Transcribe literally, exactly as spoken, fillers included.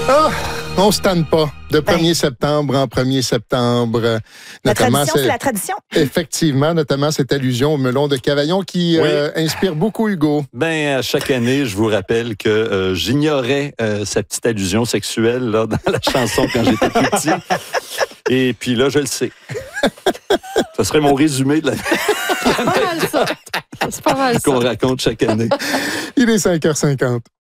Ah, on se tanne pas. De premier Ben. septembre en premier septembre. La Notamment, tradition, c'est la tradition. Effectivement, notamment cette allusion au melon de Cavaillon qui Oui. euh, inspire beaucoup Hugo. Ben, à chaque année, je vous rappelle que euh, j'ignorais euh, cette petite allusion sexuelle là, dans la chanson quand j'étais plus petit. Et puis là, je le sais. Ça serait mon résumé de la C'est pas mal ça. C'est pas mal ça. qu'on raconte chaque année. Il est cinq heures cinquante.